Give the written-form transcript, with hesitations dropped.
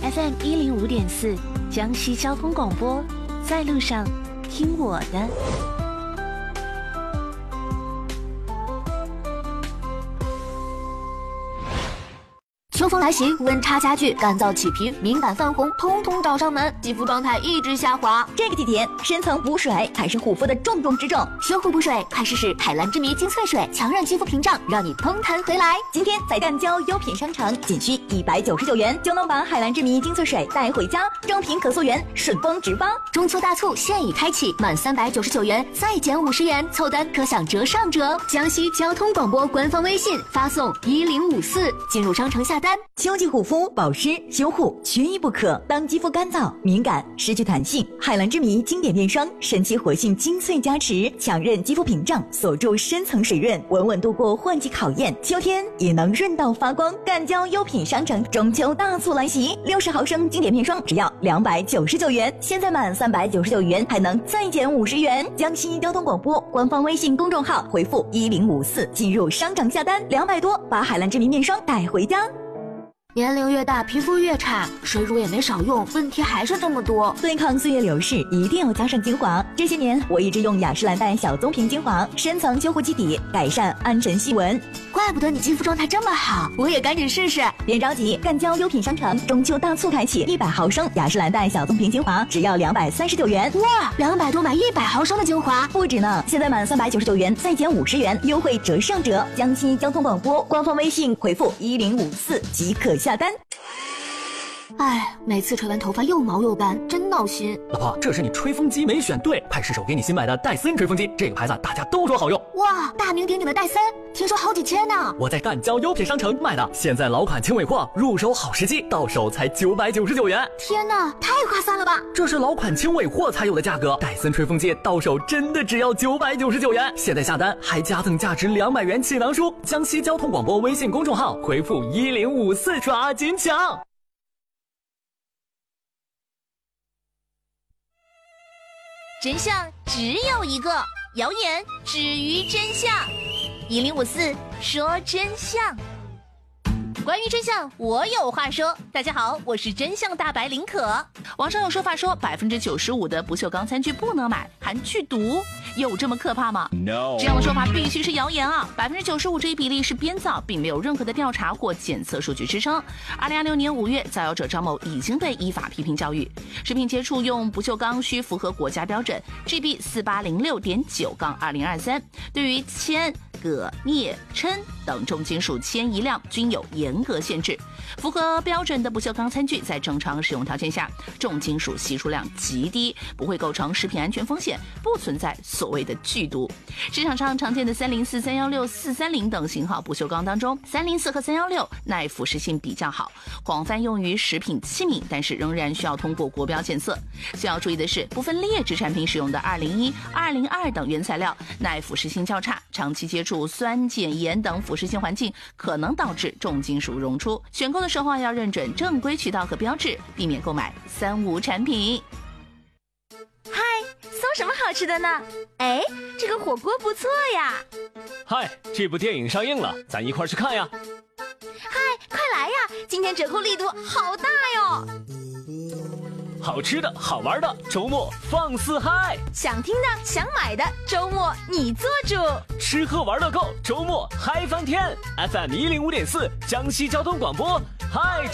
FM 105.4，江西交通广播，在路上听我的。 秋风来袭，温差加剧，干燥起皮，敏感泛红，通通找上门，肌肤状态一直下滑。 这个季节，深层补水才是护肤的重中之重。 修护补水，快试试海蓝之谜精粹水，强韧肌肤屏障，让你通弹回来。 今天在赣胶优品商城，仅需199元就能把海蓝之谜精粹水带回家，正品可溯源，顺丰直发。 中秋大促现已开启，满399元再减50元，凑单可享折上折。江西交通广播官方微信发送1054，进入商城下单。 秋季护肤保湿修护缺一不可。当肌肤干燥敏感失去弹性，海蓝之谜经典面霜神奇活性精粹加持，强韧肌肤屏障，锁住深层水润，稳稳度过换季考验，秋天也能润到发光。赣胶优品商城中秋大促来袭，60毫升经典面霜只要299元，现在满399元还能再减50元。江西交通广播官方微信公众号回复1054进入商城下单，200多把海蓝之谜面霜带回家。 年龄越大，皮肤越差，水乳也没少用，问题还是这么多。 对抗岁月流逝，一定要加上精华。这些年，我一直用雅诗兰黛小棕瓶精华，深层修护基底，改善暗沉细纹。 怪不得你肌肤状态这么好，我也赶紧试试。 别着急，赣胶优品商城中秋大促开启，100毫升雅诗兰黛小棕瓶精华只要239元。 哇，200多买100毫升的精华， 不止呢！现在满399元再减50元，优惠折上折。江西交通广播官方微信回复1054即可下单。 哎，每次吹完头发又毛又干，真闹心。 老婆，这是你吹风机没选对，派失手给你新买的戴森吹风机，这个牌子大家都说好用。 哇，大名鼎鼎的戴森，听说好几千呢。 我在赣胶优品商城买的，现在老款轻尾货，入手好时机，到手才999元。 天哪，太划算了吧！ 这是老款轻尾货才有的价格，戴森吹风机到手真的只要999元。现在下单还加赠价值200元气囊书。江西交通广播微信公众号回复1054抓紧抢。 真相只有一个，谣言止于真相。1054说真相。关于真相，我有话说。大家好，我是真相大白林可。网上有说法说95%的不锈钢餐具不能买，含剧毒，有这么可怕吗 ？No， 这样的说法必须是谣言啊！95%这一比例是编造，并没有任何的调查或检测数据支撑。2026年5月，造谣者张某已经被依法批评教育。食品接触用不锈钢需符合国家标准 GB 4806.9-2023，对于铅、铬、镍、砷等重金属铅一量均有严格限制。符合标准的不锈钢餐具在正常使用条件下，重金属析出量极低，不会构成食品安全风险，不存在所谓的剧毒。市场上常见的304、316、430等型号不锈钢当中，304和316耐腐蚀性比较好，广泛用于食品器皿，但是仍然需要通过国标检测。需要注意的是，部分劣质产品使用的201、202等原材料耐腐蚀性较差，长期接触酸碱盐等腐蚀性环境，可能导致重金属溶出。选购的时候要认准正规渠道和标志，避免购买3无产品。嗨，搜什么好吃的呢？哎，这个火锅不错呀。 嗨，这部电影上映了，咱一块去看呀。 嗨，快来呀，今天折扣力度好大哟。 好吃的好玩的，周末放肆嗨！ 想听的想买的，周末你做主。 吃喝玩乐够，周末嗨翻天！FM 105.4江西交通广播，嗨！